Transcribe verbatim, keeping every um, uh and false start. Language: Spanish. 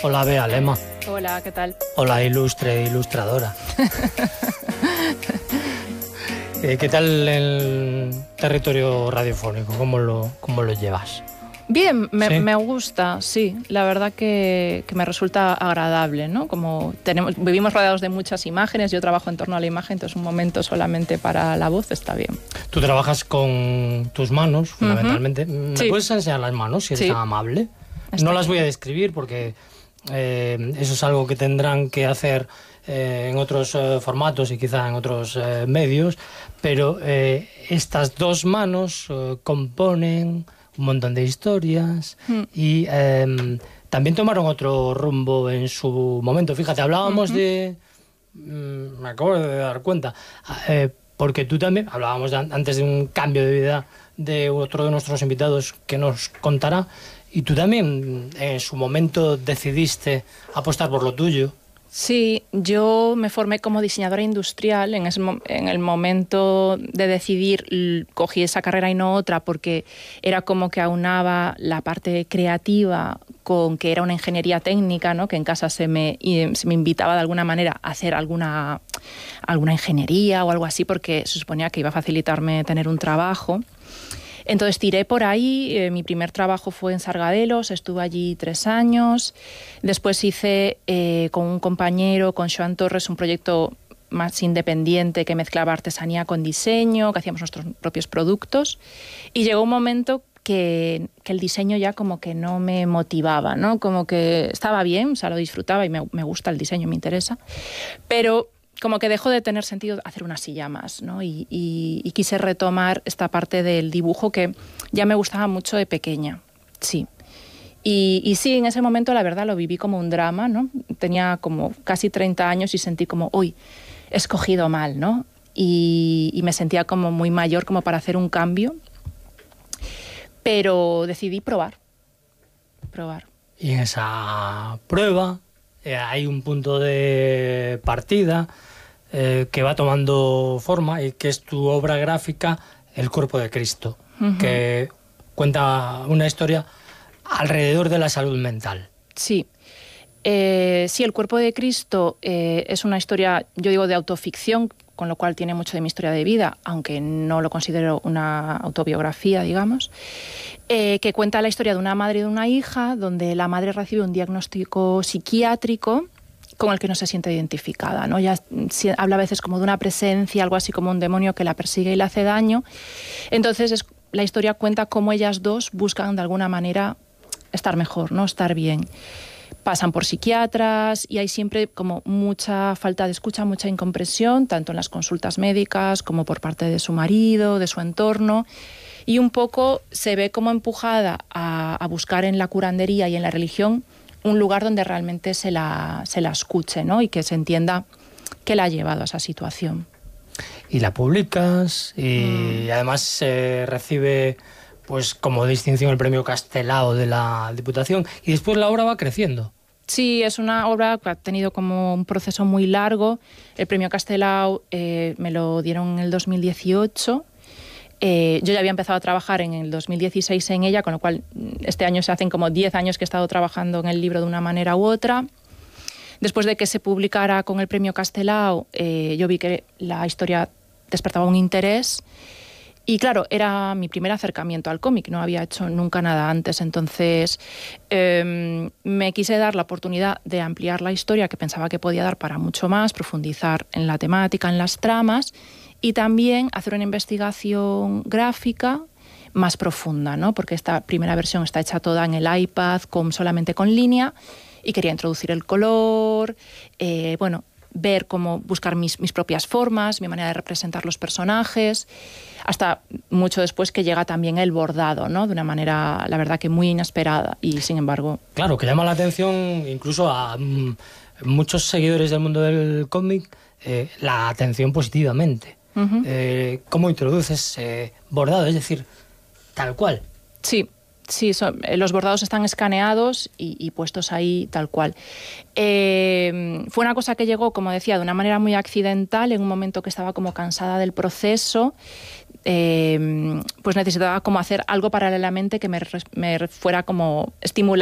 Hola, Bea Lema. Hola, ¿qué tal? Hola, ilustre ilustradora. ¿Qué tal el territorio radiofónico? ¿Cómo lo, cómo lo llevas? Bien, me, ¿Sí? me gusta, sí. La verdad que, que me resulta agradable, ¿no? Como tenemos, vivimos rodeados de muchas imágenes, yo trabajo en torno a la imagen, entonces un momento solamente para la voz está bien. Tú trabajas con tus manos, fundamentalmente. Uh-huh. ¿Me Sí. puedes enseñar las manos, si eres Sí. tan amable? Está No las aquí. voy a describir porque eh, eso es algo que tendrán que hacer eh, en otros eh, formatos y quizá en otros eh, medios, pero eh, estas dos manos eh, componen un montón de historias Mm. y eh, también tomaron otro rumbo en su momento. Fíjate, hablábamos Uh-huh. de... mm, me acabo de dar cuenta, eh, porque tú también, hablábamos de, antes de un cambio de vida de otro de nuestros invitados que nos contará, y tú también en su momento decidiste apostar por lo tuyo. Sí, yo me formé como diseñadora industrial en, ese, mo- en el momento de decidir, l- cogí esa carrera y no otra porque era como que aunaba la parte creativa con que era una ingeniería técnica, ¿no? Que en casa se me, y, se me invitaba de alguna manera a hacer alguna, alguna ingeniería o algo así porque se suponía que iba a facilitarme tener un trabajo. Entonces tiré por ahí, eh, mi primer trabajo fue en Sargadelos, estuve allí tres años, después hice eh, con un compañero, con Joan Torres, un proyecto más independiente que mezclaba artesanía con diseño, que hacíamos nuestros propios productos, y llegó un momento que, que el diseño ya como que no me motivaba, ¿no? Como que estaba bien, o sea, lo disfrutaba y me, me gusta el diseño, me interesa, pero como que dejó de tener sentido hacer una silla más, ¿no? Y, y, y quise retomar esta parte del dibujo que ya me gustaba mucho de pequeña, sí. Y, y sí, en ese momento la verdad lo viví como un drama, ¿no? Tenía como casi treinta años y sentí como, uy, he escogido mal, ¿no? Y, y me sentía como muy mayor como para hacer un cambio, pero decidí probar, probar. Y en esa prueba eh, hay un punto de partida eh, que va tomando forma y que es tu obra gráfica El cuerpo de Cristo, Uh-huh. que cuenta una historia alrededor de la salud mental. Sí. Eh, sí, El cuerpo de Cristo eh, es una historia, yo digo, de autoficción, con lo cual tiene mucho de mi historia de vida, aunque no lo considero una autobiografía, digamos, eh, que cuenta la historia de una madre y de una hija, donde la madre recibe un diagnóstico psiquiátrico con el que no se siente identificada, ¿no? Ya si, habla a veces como de una presencia, algo así como un demonio que la persigue y le hace daño. Entonces es, la historia cuenta cómo ellas dos buscan de alguna manera estar mejor, ¿no? Estar bien. Pasan por psiquiatras y hay siempre como mucha falta de escucha, mucha incompresión, tanto en las consultas médicas como por parte de su marido, de su entorno. Y un poco se ve como empujada a, a buscar en la curandería y en la religión un lugar donde realmente se la, se la escuche, ¿no? Y que se entienda qué la ha llevado a esa situación. Y la publicas y mm. además se eh, recibe pues como distinción el premio Castelao de la Diputación y después la obra va creciendo. Sí, es una obra que ha tenido como un proceso muy largo. El premio Castelao eh, me lo dieron en el dos mil dieciocho. Eh, yo ya había empezado a trabajar en el dos mil dieciséis en ella, con lo cual este año se hacen como diez años que he estado trabajando en el libro de una manera u otra. Después de que se publicara con el premio Castelao, eh, yo vi que la historia despertaba un interés. Y claro, era mi primer acercamiento al cómic, no había hecho nunca nada antes, entonces eh, me quise dar la oportunidad de ampliar la historia que pensaba que podía dar para mucho más, profundizar en la temática, en las tramas y también hacer una investigación gráfica más profunda, ¿no? Porque esta primera versión está hecha toda en el iPad, con, solamente con línea, y quería introducir el color, eh, bueno, ver cómo buscar mis, mis propias formas, mi manera de representar los personajes, hasta mucho después que llega también el bordado, ¿no? De una manera, la verdad, que muy inesperada y, sin embargo... Claro, que llama la atención incluso a mm, muchos seguidores del mundo del cómic, eh, la atención positivamente. Uh-huh. Eh, ¿Cómo introduces eh, bordado? Es decir, tal cual. Sí. Sí, son, los bordados están escaneados y, y puestos ahí tal cual. Eh, fue una cosa que llegó, como decía, de una manera muy accidental, en un momento que estaba como cansada del proceso, eh, pues necesitaba como hacer algo paralelamente que me, me fuera como estimulante.